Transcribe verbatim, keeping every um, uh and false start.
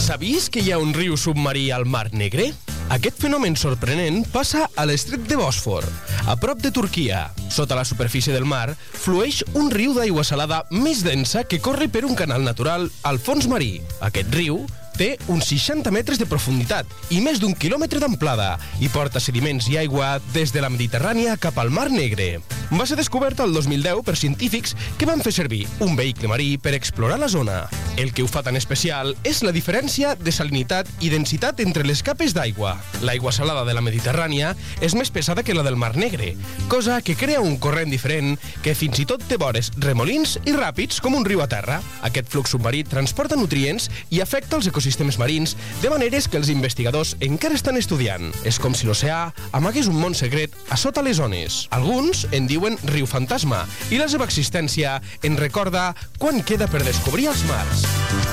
Sabies que hi ha un riu submarí al Mar Negre? Aquest fenomen sorprenent passa a l'estret de Bòsfor, a prop de Turquia. Sota la superfície del mar flueix un riu d'aigua salada més densa que corre per un canal natural al fons marí. Aquest riu té uns seixanta metres de profunditat i més d'un quilòmetre d'amplada i porta sediments i aigua des de la Mediterrània cap al Mar Negre. Va ser descobert el dos mil deu per científics que van fer servir un vehicle marí per explorar la zona. El que ho fa tan especial és la diferència de salinitat i densitat entre les capes d'aigua. L'aigua salada de la Mediterrània és més pesada que la del Mar Negre, cosa que crea un corrent diferent que fins i tot té vores remolins i ràpids com un riu a terra. Aquest flux submarí transporta nutrients i afecta els ecosistemes sistemes marins, de maneres que els investigadors encara estan estudiant. És com si l'oceà amagués un món secret a sota les ones. Alguns en diuen riu fantasma i la seva existència en recorda quan queda per descobrir els mars.